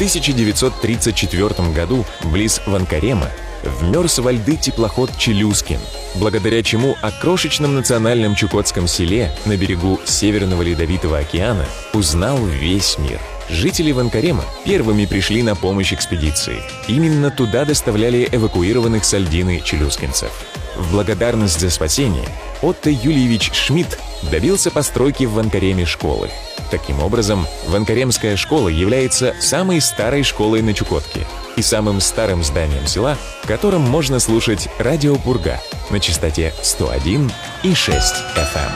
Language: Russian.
1934 году близ Ванкарема вмерз во льды теплоход «Челюскин», благодаря чему о крошечном национальном чукотском селе на берегу Северного Ледовитого океана узнал весь мир. Жители Ванкарема первыми пришли на помощь экспедиции. Именно туда доставляли эвакуированных с льдины челюскинцев. В благодарность за спасение Отто Юльевич Шмидт добился постройки в Ванкареме школы. Таким образом, Ванкаремская школа является самой старой школой на Чукотке и самым старым зданием села, в котором можно слушать радио «Пурга» на частоте 101,6 FM.